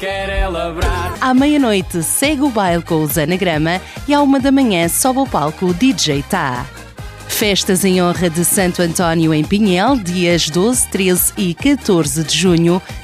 quer é labrar. À meia-noite segue o baile com os Anagrama e à 1h sobe ao palco o DJ Tá. Festas em honra de Santo António em Pinhel, dias 12, 13 e 14 de junho.